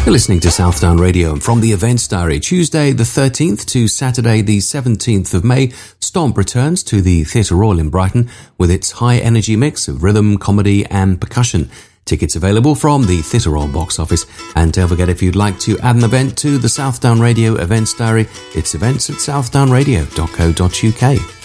You're listening to Southdown Radio, and from the Events Diary, Tuesday the 13th to Saturday the 17th of May, Stomp returns to the Theatre Royal in Brighton with its high-energy mix of rhythm, comedy and percussion. Tickets available from the Theatre Royal box office. And don't forget, if you'd like to add an event to the Southdown Radio Events Diary, it's events at southdownradio.co.uk.